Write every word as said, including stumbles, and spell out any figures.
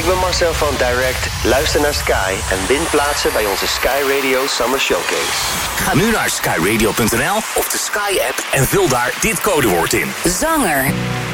Ik ben Marcel van Direct. Luister naar Sky en win plaatsen bij onze Sky Radio Summer Showcase. Ga nu naar sky radio punt n l of de Sky app en vul daar dit codewoord in. Zanger.